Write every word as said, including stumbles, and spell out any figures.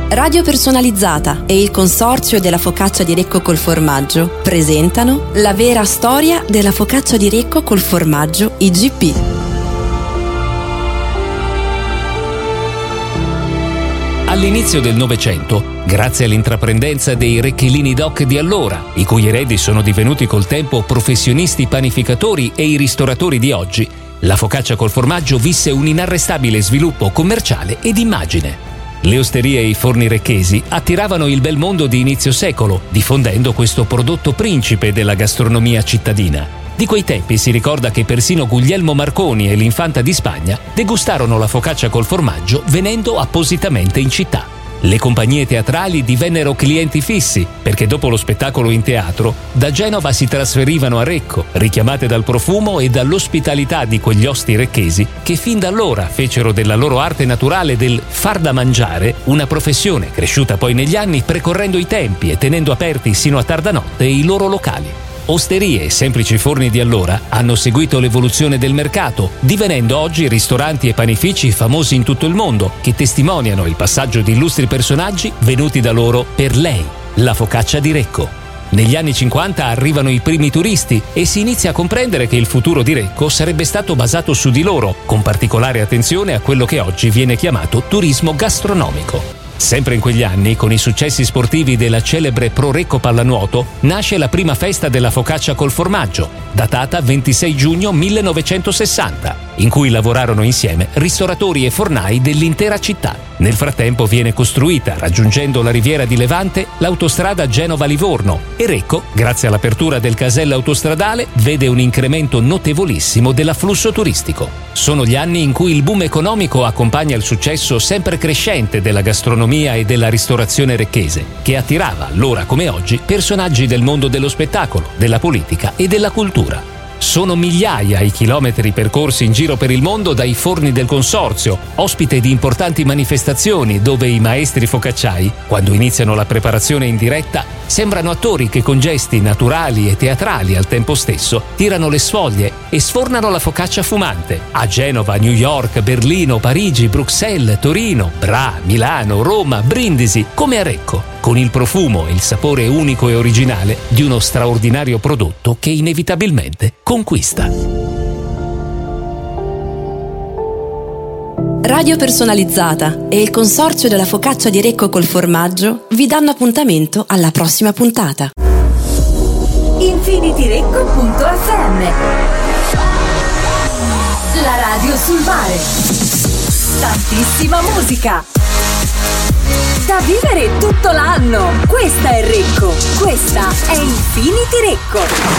Radio Personalizzata e il consorzio della focaccia di Recco col formaggio presentano la vera storia della focaccia di Recco col formaggio I G P. All'inizio del Novecento, grazie all'intraprendenza dei Recchelini Doc di allora, i cui eredi sono divenuti col tempo professionisti panificatori e i ristoratori di oggi, la focaccia col formaggio visse un inarrestabile sviluppo commerciale ed immagine. Le osterie e i forni recchesi attiravano il bel mondo di inizio secolo, diffondendo questo prodotto principe della gastronomia cittadina. Di quei tempi si ricorda che persino Guglielmo Marconi e l'infanta di Spagna degustarono la focaccia col formaggio venendo appositamente in città. Le compagnie teatrali divennero clienti fissi perché dopo lo spettacolo in teatro da Genova si trasferivano a Recco, richiamate dal profumo e dall'ospitalità di quegli osti recchesi che fin da allora fecero della loro arte naturale del far da mangiare una professione cresciuta poi negli anni precorrendo i tempi e tenendo aperti sino a tarda notte i loro locali. Osterie e semplici forni di allora hanno seguito l'evoluzione del mercato, divenendo oggi ristoranti e panifici famosi in tutto il mondo, che testimoniano il passaggio di illustri personaggi venuti da loro per lei, la focaccia di Recco. Negli anni cinquanta arrivano i primi turisti e si inizia a comprendere che il futuro di Recco sarebbe stato basato su di loro, con particolare attenzione a quello che oggi viene chiamato turismo gastronomico. Sempre in quegli anni, con i successi sportivi della celebre Pro Recco Pallanuoto, nasce la prima festa della focaccia col formaggio, datata ventisei giugno millenovecentosessanta, in cui lavorarono insieme ristoratori e fornai dell'intera città. Nel frattempo viene costruita, raggiungendo la riviera di Levante, l'autostrada Genova-Livorno e Recco, grazie all'apertura del casello autostradale, vede un incremento notevolissimo dell'afflusso turistico. Sono gli anni in cui il boom economico accompagna il successo sempre crescente della gastronomia e della ristorazione recchese, che attirava, allora come oggi, personaggi del mondo dello spettacolo, della politica e della cultura. Sono migliaia i chilometri percorsi in giro per il mondo dai forni del consorzio, ospite di importanti manifestazioni dove i maestri focacciai, quando iniziano la preparazione in diretta, sembrano attori che con gesti naturali e teatrali al tempo stesso tirano le sfoglie e sfornano la focaccia fumante a Genova, New York, Berlino, Parigi, Bruxelles, Torino, Bra, Milano, Roma, Brindisi, come a Recco, con il profumo e il sapore unico e originale di uno straordinario prodotto che inevitabilmente conquista. Radio Personalizzata e il consorzio della focaccia di Recco col formaggio vi danno appuntamento alla prossima puntata. Infinity Recco punto effe emme, la radio sul mare. Tantissima musica da vivere tutto l'anno. Questa è Recco, questa è Infinity Recco.